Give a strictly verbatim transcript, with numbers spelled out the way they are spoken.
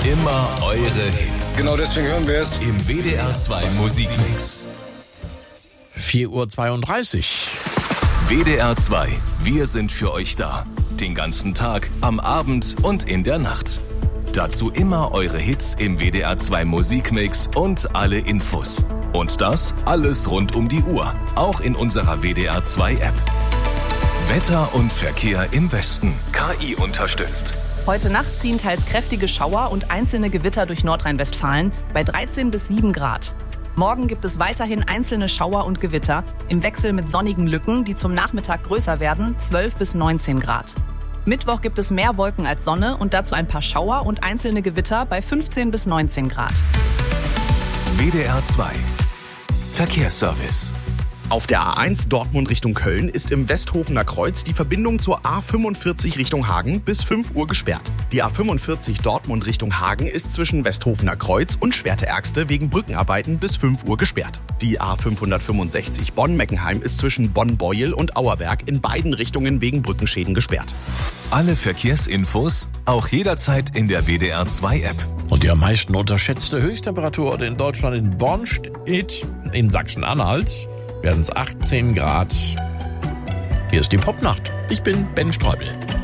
Immer eure Hits. Genau deswegen hören wir es. Im W D R zwei Musikmix. vier Uhr zweiunddreißig. W D R zwei. Wir sind für euch da. Den ganzen Tag, am Abend und in der Nacht. Dazu immer eure Hits im W D R zwei Musikmix und alle Infos. Und das alles rund um die Uhr. Auch in unserer W D R zwei App. Wetter und Verkehr im Westen. K I unterstützt. Heute Nacht ziehen teils kräftige Schauer und einzelne Gewitter durch Nordrhein-Westfalen bei dreizehn bis sieben Grad. Morgen gibt es weiterhin einzelne Schauer und Gewitter, im Wechsel mit sonnigen Lücken, die zum Nachmittag größer werden, zwölf bis neunzehn Grad. Mittwoch gibt es mehr Wolken als Sonne und dazu ein paar Schauer und einzelne Gewitter bei fünfzehn bis neunzehn Grad. W D R zwei. Verkehrsservice. Auf der A eins Dortmund Richtung Köln ist im Westhofener Kreuz die Verbindung zur A fünfundvierzig Richtung Hagen bis fünf Uhr gesperrt. Die A fünfundvierzig Dortmund Richtung Hagen ist zwischen Westhofener Kreuz und Schwerte-Ärgste wegen Brückenarbeiten bis fünf Uhr gesperrt. Die A fünfhundertfünfundsechzig Bonn-Meckenheim ist zwischen Bonn-Beuel und Auerberg in beiden Richtungen wegen Brückenschäden gesperrt. Alle Verkehrsinfos auch jederzeit in der W D R zwei App. Und die am meisten unterschätzte Höchsttemperatur in Deutschland in Bonn steht in Sachsen-Anhalt. Werden es achtzehn Grad. Hier ist die Popnacht. Ich bin Ben Streubel.